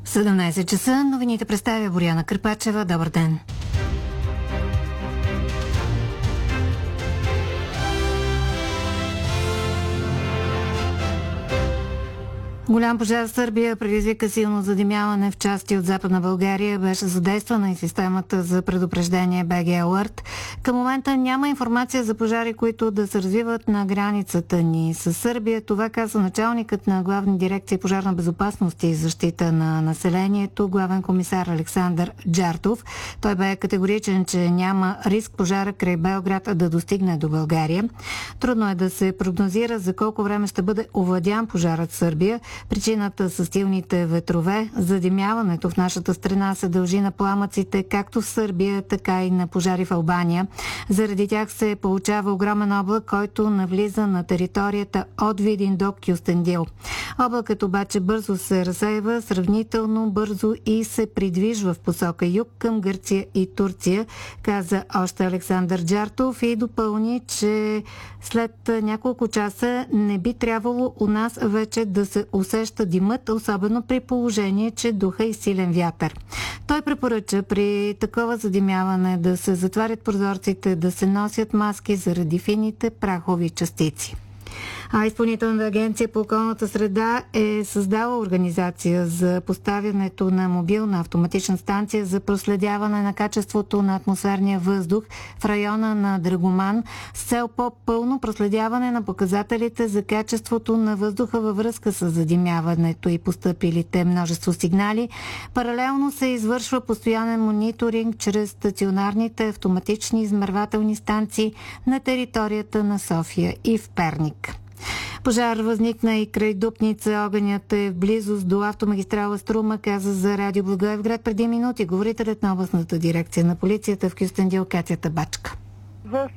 17 часа. Новините представя Боряна Кърпачева. Добър ден. Голям пожар в Сърбия предизвика силно задимяване в части от Западна България. Беше задействана и системата за предупреждение BG Alert. Към момента няма информация за пожари, които да се развиват на границата ни с Сърбия. Това каза началникът на Главна дирекция пожарна безопасност и защита на населението, главен комисар Александър Джартов. Той бе категоричен, че няма риск пожара край Белград да достигне до България. Трудно е да се прогнозира за колко време ще бъде овладян пожарът в Сърбия. Причината са стилните ветрове. Задимяването в нашата страна се дължи на пламъците както в Сърбия, така и на пожари в Албания. Заради тях се получава огромен облак, който навлиза на територията от Видин до Кюстендил. Облакът обаче бързо се разсейва, сравнително бързо и се придвижва в посока юг към Гърция и Турция, каза още Александър Джартов и допълни, че след няколко часа не би трябвало у нас вече да се усеща димът, особено при положение, че духа и силен вятър. Той препоръча при такова задимяване да се затварят прозорците, да се носят маски заради фините прахови частици. А Изпълнителната агенция по околната среда е създала организация за поставянето на мобилна автоматична станция за проследяване на качеството на атмосферния въздух в района на Драгоман с цел по-пълно проследяване на показателите за качеството на въздуха във връзка с задимяването и постъпилите множество сигнали. Паралелно се извършва постоянен мониторинг чрез стационарните автоматични измервателни станции на територията на София и в Перник. Пожар възникна и край Дупница. Огънят е в близост до автомагистрала Струма, каза за Радио Благоевград преди минути говорителят на областната дирекция на полицията в Кюстендил Катя Табачка. В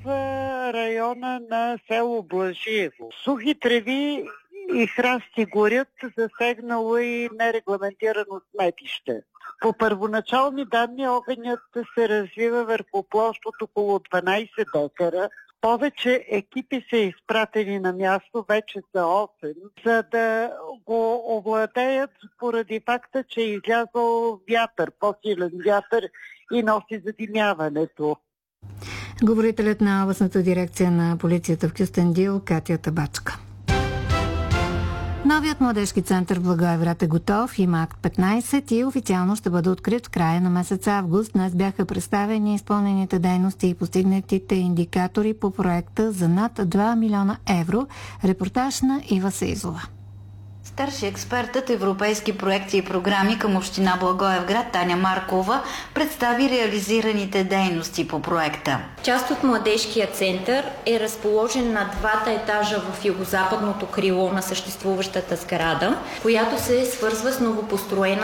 района на село Блажиево сухи треви и храсти горят, засегнало и нерегламентирано сметище. По първоначални данни огънят се развива върху площ от около 12 декара. Повече екипи са изпратени на място, вече са 8, за да го овладеят поради факта, че е излязъл вятър, по-силен вятър и носи задимяването. Говорителят на областната дирекция на полицията в Кюстендил Катя Табачка. Новият младежки център в Благоевград е готов, има акт 15 и официално ще бъде открит в края на месец август. Днес бяха представени изпълнените дейности и постигнатите индикатори по проекта за над 2 милиона евро. Репортаж на Ива Сейзова. Старши експертът европейски проекти и програми към община Благоевград Таня Маркова представи реализираните дейности по проекта. Част от младежкия център е разположен на двата етажа в югозападното крило на съществуващата сграда, която се свързва с новопостроена